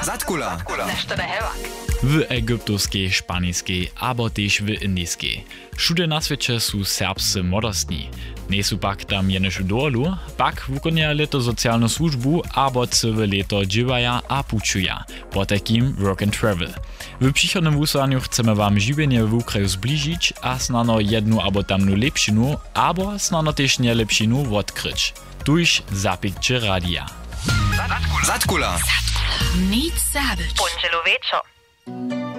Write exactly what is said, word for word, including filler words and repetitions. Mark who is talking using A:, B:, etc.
A: Zatkula.
B: W egyptowskiej, szpańskiej, abo też w indyjskiej. Všude na świecie są serbscy modostni. Nie są pak tam jenoż dolu, pak wykonują leto socjalną służbu, abo całe leto dziewaja a puczuja, po takim work and travel. W przychodnym wysłaniu chcemy wam żywienie w kraju zbliżyć, a snano jednu abo tamnu lepšinu, abo snano też nie lepšinu odkryć. Tuż zapikcie radia.
A: Zatkula.
C: Nic zabić.
D: Pončelo večer.